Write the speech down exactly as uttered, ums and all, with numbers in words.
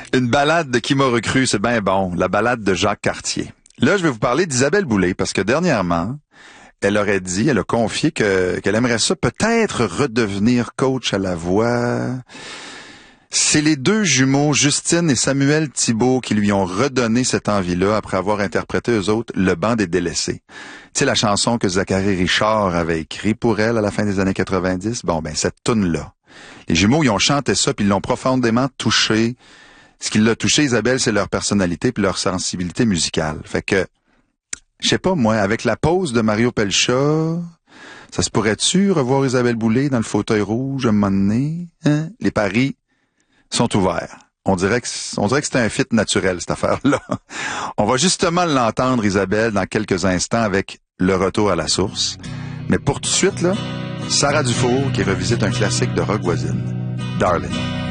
Une balade de Qui m'a recru, c'est bien bon. La balade de Jacques Cartier. Là, je vais vous parler d'Isabelle Boulay parce que dernièrement, elle aurait dit, elle a confié que qu'elle aimerait ça peut-être redevenir coach à la voix. C'est les deux jumeaux, Justine et Samuel Thibault, qui lui ont redonné cette envie-là après avoir interprété eux autres Le banc des délaissés. Tu sais, la chanson que Zachary Richard avait écrite pour elle à la fin des années quatre-vingt-dix. Bon, ben, cette toune-là. Les jumeaux, ils ont chanté ça puis ils l'ont profondément touché. Ce qui l'a touché, Isabelle, c'est leur personnalité puis leur sensibilité musicale. Fait que, je sais pas, moi, avec la pause de Mario Pelcha, ça se pourrait-tu revoir Isabelle Boulay dans le fauteuil rouge à un moment donné? Hein? Les paris sont ouverts. On dirait que, on dirait que c'est un fit naturel, cette affaire-là. On va justement l'entendre, Isabelle, dans quelques instants avec le retour à la source. Mais pour tout de suite, là, Sarah Dufour qui revisite un classique de rock voisine, Darling.